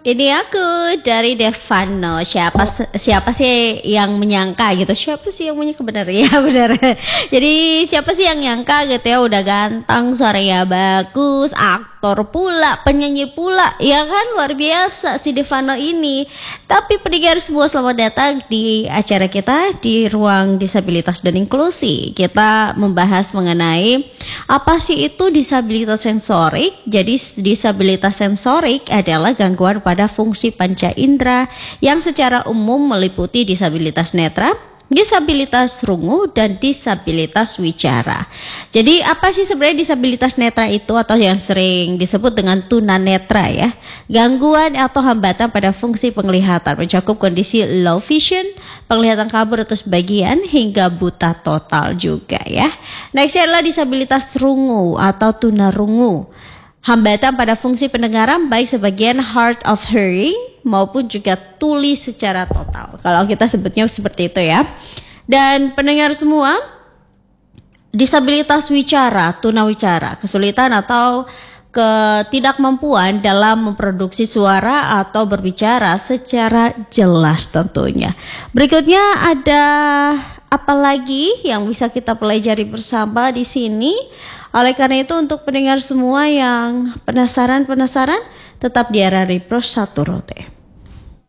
Ini aku dari Devano. Siapa sih yang menyangka gitu? Siapa sih yang menyangka, benar ya, benar. Jadi siapa sih yang nyangka gitu ya, udah ganteng, suaranya bagus, aktor pula, penyanyi pula, ya kan, luar biasa si Devano ini. Tapi pendengar semua, selamat datang di acara kita di Ruang Disabilitas dan Inklusi. Kita membahas mengenai apa sih itu disabilitas sensorik. Jadi disabilitas sensorik adalah gangguan pada fungsi panca indera yang secara umum meliputi disabilitas netra, disabilitas rungu, dan disabilitas wicara. Jadi apa sih sebenarnya disabilitas netra itu, atau yang sering disebut dengan tunanetra ya? Gangguan atau hambatan pada fungsi penglihatan, mencakup kondisi low vision, penglihatan kabur atau sebagian, hingga buta total juga ya. Next adalah disabilitas rungu atau tunarungu. Hambatan pada fungsi pendengaran baik sebagian hard of hearing maupun juga tuli secara total. Kalau kita sebutnya seperti itu ya. Dan pendengar semua, disabilitas wicara, tunawicara, kesulitan atau ketidakmampuan dalam memproduksi suara atau berbicara secara jelas tentunya. Berikutnya ada apa lagi yang bisa kita pelajari bersama di sini? Oleh karena itu, untuk pendengar semua yang penasaran, tetap di RRI Pro 1 Rote.